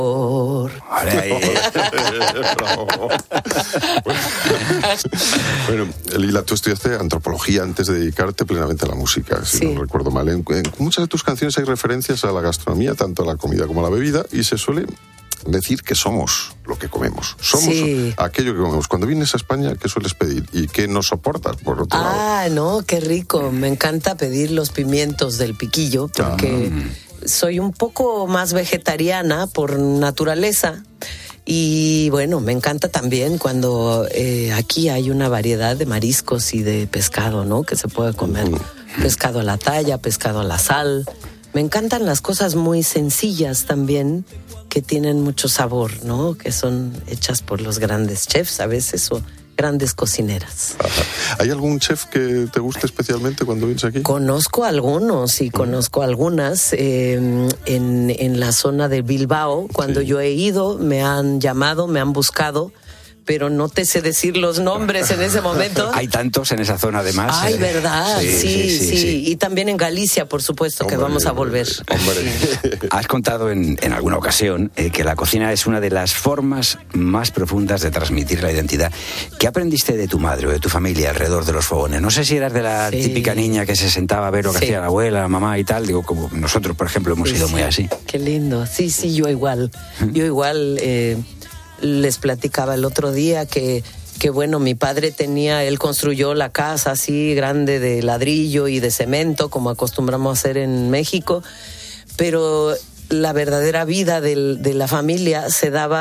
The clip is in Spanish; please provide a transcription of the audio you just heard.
Bueno, Lila, tú estudiaste antropología antes de dedicarte plenamente a la música, si no recuerdo mal. En muchas de tus canciones hay referencias a la gastronomía, tanto a la comida como a la bebida, y se suele decir que somos lo que comemos. Somos aquello que comemos. Cuando vienes a España, ¿qué sueles pedir? ¿Y qué no soportas, por otro lado? No, qué rico. Me encanta pedir los pimientos del piquillo, porque soy un poco más vegetariana por naturaleza. Y bueno, me encanta también cuando aquí hay una variedad de mariscos y de pescado, ¿no? Que se puede comer. Pescado a la talla, pescado a la sal. Me encantan las cosas muy sencillas también, que tienen mucho sabor, ¿no? Que son hechas por los grandes chefs a veces, o grandes cocineras. ¿Hay algún chef que te guste especialmente cuando vienes aquí? Conozco algunos y conozco algunas en la zona de Bilbao. Cuando yo he ido, me han llamado, me han buscado, pero no te sé decir los nombres en ese momento. Hay tantos en esa zona, además. Ay, ¿verdad? Sí. Y también en Galicia, por supuesto, que vamos a volver. Has contado en alguna ocasión que la cocina es una de las formas más profundas de transmitir la identidad. ¿Qué aprendiste de tu madre o de tu familia alrededor de los fogones? No sé si eras de la típica niña que se sentaba a ver lo que hacía la abuela, la mamá y tal. Digo, como nosotros, por ejemplo, hemos sido muy así. Qué lindo. Sí, yo igual. Les platicaba el otro día que bueno, mi padre él construyó la casa así grande de ladrillo y de cemento, como acostumbramos a hacer en México, pero la verdadera vida de la familia se daba